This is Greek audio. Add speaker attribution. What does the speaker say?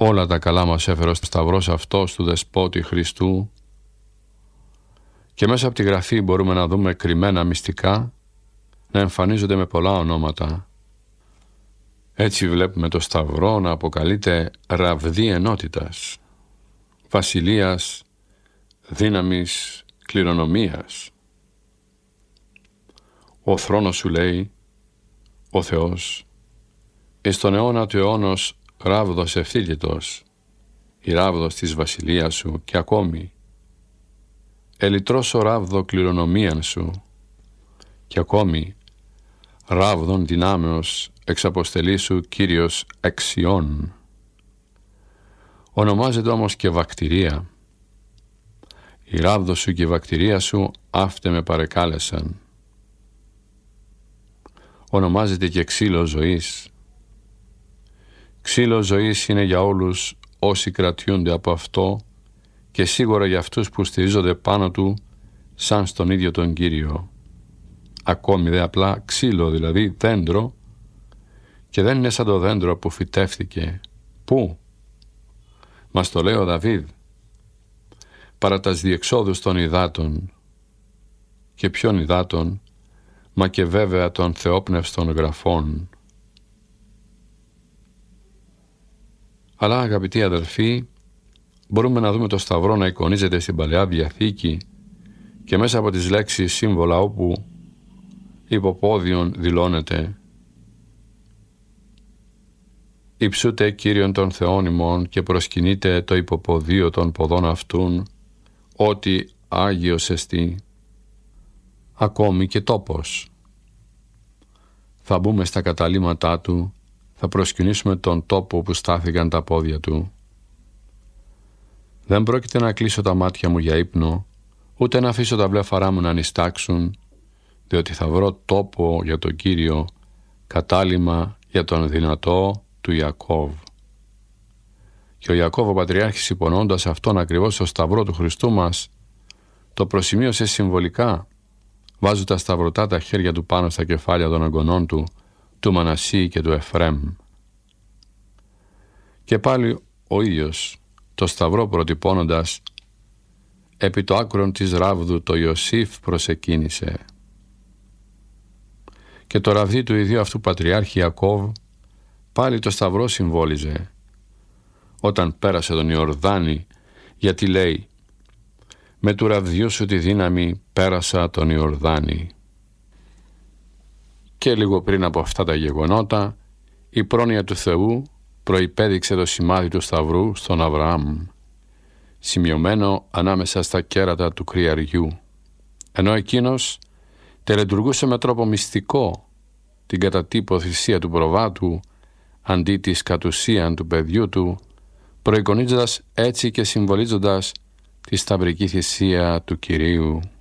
Speaker 1: Όλα τα καλά μας έφερε ο Σταυρός αυτός του Δεσπότη Χριστού και μέσα από τη Γραφή μπορούμε να δούμε κρυμμένα μυστικά να εμφανίζονται με πολλά ονόματα. Έτσι βλέπουμε το Σταυρό να αποκαλείται ραβδί ενότητας, βασιλείας, δύναμης, κληρονομίας. Ο θρόνος σου, λέει ο Θεός, εις τον αιώνα του αιώνος ράβδος ευθύλητος, η ράβδος της βασιλείας σου και ακόμη ελιτρώσω ράβδο κληρονομίαν σου και ακόμη ράβδον δυνάμεως εξαποστελή σου Κύριος εξιών. Ονομάζεται όμως και βακτηρία. Η ράβδος σου και η βακτηρία σου αύτε με παρεκάλεσαν. Ονομάζεται και ξύλο ζωής. Ξύλο ζωής είναι για όλους όσοι κρατιούνται από αυτό και σίγουρα για αυτούς που στηρίζονται πάνω του σαν στον ίδιο τον Κύριο. Ακόμη δε απλά ξύλο, δηλαδή δέντρο, και δεν είναι σαν το δέντρο που φυτεύθηκε. Πού? Μας το λέει ο Δαβίδ. Παρά τας διεξόδους των υδάτων. Και ποιον υδάτων? Μα και βέβαια των θεόπνευστων γραφών. Αλλά αγαπητοί αδελφοί, μπορούμε να δούμε το Σταυρό να εικονίζεται στην Παλαιά Διαθήκη και μέσα από τις λέξεις σύμβολα όπου υποπόδιον δηλώνεται «Υψούτε Κύριον των Θεών ημών και προσκυνείτε το υποποδίο των ποδών αυτούν, ότι Άγιος εστί». Ακόμη και τόπος. Θα μπούμε στα καταλύματά του, θα προσκυνήσουμε τον τόπο που στάθηκαν τα πόδια του. Δεν πρόκειται να κλείσω τα μάτια μου για ύπνο, ούτε να αφήσω τα βλέφαρά μου να νηστάξουν, διότι θα βρω τόπο για τον Κύριο, κατάλημα για τον δυνατό του Ιακώβ. Και ο Ιακώβ ο Πατριάρχης, υπονοώντας αυτόν ακριβώς στο Σταυρό του Χριστού μας, το προσημείωσε συμβολικά, βάζοντας σταυρωτά τα χέρια του πάνω στα κεφάλια των εγγονών του Μανασί και του Εφραίμ. Και πάλι ο ίδιος, το Σταυρό προτυπώνοντας, επί το άκρον της ράβδου το Ιωσήφ προσεκίνησε. Και το ραβδί του ιδίου αυτού Πατριάρχη Ιακώβ πάλι το Σταυρό συμβόλιζε. Όταν πέρασε τον Ιορδάνη, γιατί λέει «Με του ραβδιού σου τη δύναμη πέρασα τον Ιορδάνη». Και λίγο πριν από αυτά τα γεγονότα, η πρόνοια του Θεού προϋπέδειξε το σημάδι του Σταυρού στον Αβραάμ, σημειωμένο ανάμεσα στα κέρατα του κρυαριού, ενώ εκείνος τελετουργούσε με τρόπο μυστικό την κατατύπω θυσία του προβάτου αντί της κατουσίαν του παιδιού του, προεικονίζοντας έτσι και συμβολίζοντας τη σταυρική θυσία του Κυρίου.